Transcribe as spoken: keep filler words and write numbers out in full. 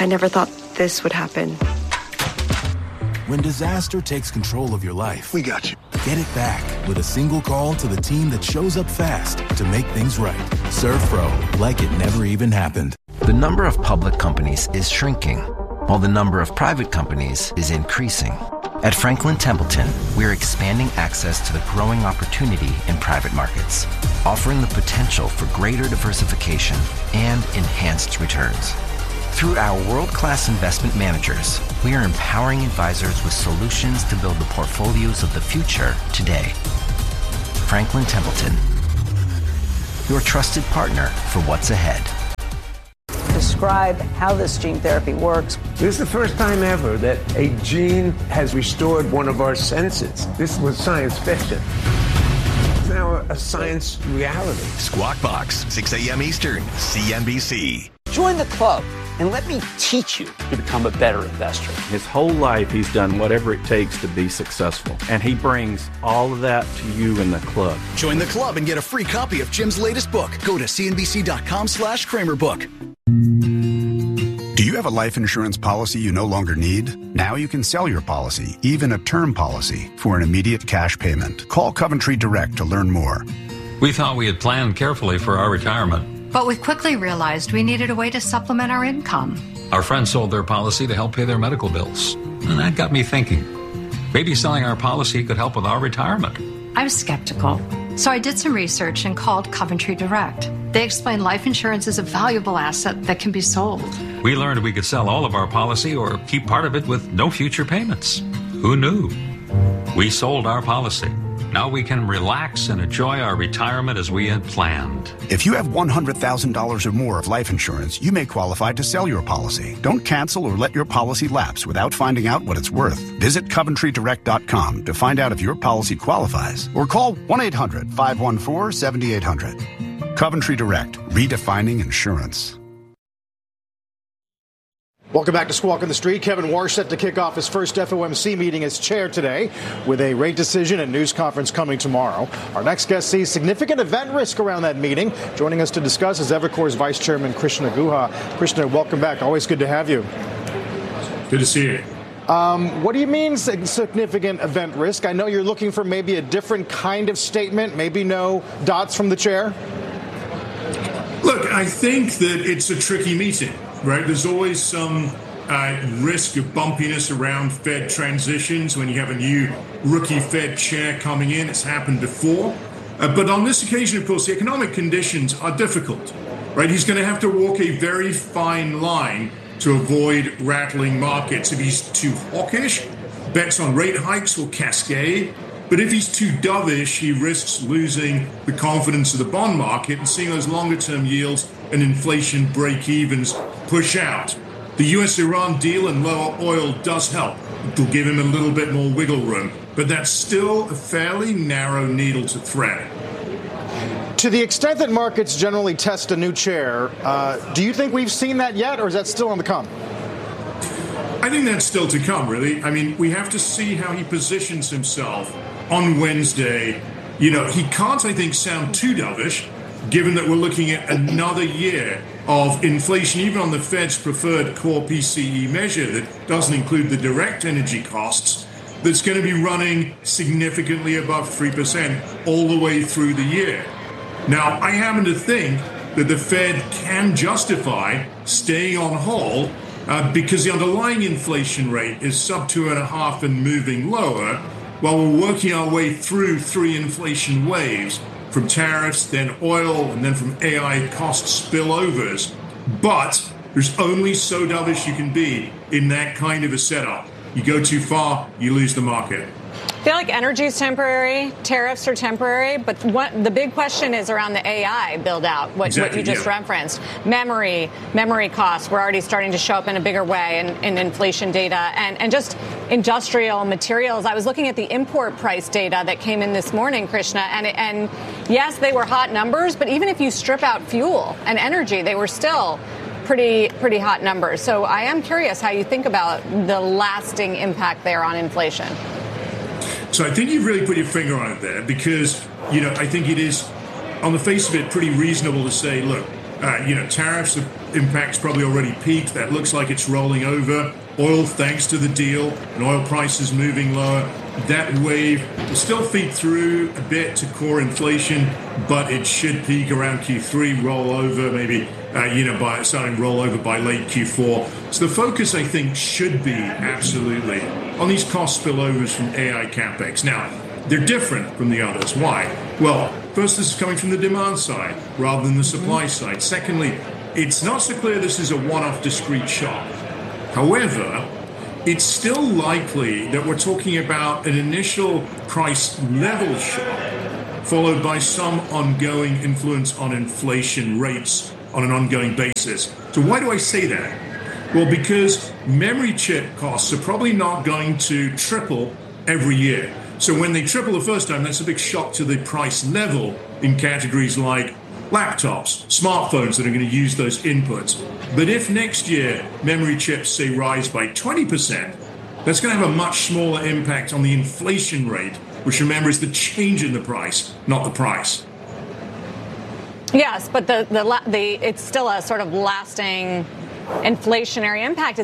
I never thought this would happen. When disaster takes control of your life, we got you. Get it back with a single call to the team that shows up fast to make things right. ServPro, like it never even happened. The number of public companies is shrinking, while the number of private companies is increasing. At Franklin Templeton, we're expanding access to the growing opportunity in private markets, offering the potential for greater diversification and enhanced returns. Through our world-class investment managers, we are empowering advisors with solutions to build the portfolios of the future today. Franklin Templeton, your trusted partner for what's ahead. Describe how this gene therapy works. This is the first time ever that a gene has restored one of our senses. This was science fiction. It's now a science reality. Squawk Box, six a.m. Eastern, C N B C. Join the club and let me teach you to become a better investor. His whole life, he's done whatever it takes to be successful. And he brings all of that to you in the club. Join the club and get a free copy of Jim's latest book. Go to cnbc.com slash Kramer book. Do you have a life insurance policy you no longer need? Now you can sell your policy, even a term policy, for an immediate cash payment. Call Coventry Direct to learn more. We thought we had planned carefully for our retirement. But we quickly realized we needed a way to supplement our income. Our friends sold their policy to help pay their medical bills. And that got me thinking. Maybe selling our policy could help with our retirement. I was skeptical. So I did some research and called Coventry Direct. They explained life insurance is a valuable asset that can be sold. We learned we could sell all of our policy or keep part of it with no future payments. Who knew? We sold our policy. Now we can relax and enjoy our retirement as we had planned. If you have one hundred thousand dollars or more of life insurance, you may qualify to sell your policy. Don't cancel or let your policy lapse without finding out what it's worth. Visit Coventry Direct dot com to find out if your policy qualifies or call one eight hundred, five one four, seven eight zero zero. Coventry Direct, redefining insurance. Welcome back to Squawk on the Street. Kevin Warsh set to kick off his first F O M C meeting as chair today with a rate decision and news conference coming tomorrow. Our next guest sees significant event risk around that meeting. Joining us to discuss is Evercore's Vice Chairman Krishna Guha. Krishna, welcome back. Always good to have you. Good to see you. Um, what do you mean significant event risk? I know you're looking for maybe a different kind of statement, maybe no dots from the chair. Look, I think that it's a tricky meeting. Right, there's always some uh, risk of bumpiness around Fed transitions when you have a new rookie Fed chair coming in. It's happened before. Uh, but on this occasion, of course, the economic conditions are difficult. Right, he's going to have to walk a very fine line to avoid rattling markets. If he's too hawkish, bets on rate hikes will cascade. But if he's too dovish, he risks losing the confidence of the bond market and seeing those longer-term yields and inflation break-evens push out. The U S Iran deal and lower oil does help. It'll give him a little bit more wiggle room, but that's still a fairly narrow needle to thread. To the extent that markets generally test a new chair, uh, do you think we've seen that yet, or is that still on the come? I think that's still to come, really. I mean, we have to see how he positions himself on Wednesday. You know, he can't, I think, sound too dovish, given that we're looking at another year of inflation, even on the Fed's preferred core P C E measure that doesn't include the direct energy costs, that's going to be running significantly above three percent all the way through the year. Now, I happen to think that the Fed can justify staying on hold uh, because the underlying inflation rate is sub two and a half and moving lower, while we're working our way through three inflation waves, from tariffs, then oil, and then from A I cost spillovers. But there's only so dovish you can be in that kind of a setup. You go too far, you lose the market. I feel like energy is temporary, tariffs are temporary, but what, the big question is around the A I build out, what, exactly, what you just yeah. referenced. Memory, memory costs were already starting to show up in a bigger way in, in inflation data, and, and just industrial materials. I was looking at the import price data that came in this morning, Krishna, and, and yes, they were hot numbers, but even if you strip out fuel and energy, they were still pretty pretty hot numbers. So I am curious how you think about the lasting impact there on inflation. So I think you've really put your finger on it there because, you know, I think it is, on the face of it, pretty reasonable to say, look, uh, you know, tariffs have impact's probably already peaked. That looks like it's rolling over. Oil, thanks to the deal, and oil prices moving lower. That wave will still feed through a bit to core inflation, but it should peak around Q three, roll over maybe, uh, you know, by starting roll over by late Q four. So the focus, I think, should be absolutely on these cost spillovers from A I CapEx. Now, they're different from the others. Why? Well, first, this is coming from the demand side rather than the supply side. Secondly, it's not so clear this is a one-off discrete shock. However, it's still likely that we're talking about an initial price level shock followed by some ongoing influence on inflation rates on an ongoing basis. So why do I say that? Well, because memory chip costs are probably not going to triple every year. So when they triple the first time, that's a big shock to the price level in categories like laptops, smartphones that are going to use those inputs. But if next year memory chips, say, rise by twenty percent, that's going to have a much smaller impact on the inflation rate, which, remember, is the change in the price, not the price. Yes, but the the, the it's still a sort of lasting inflationary impact.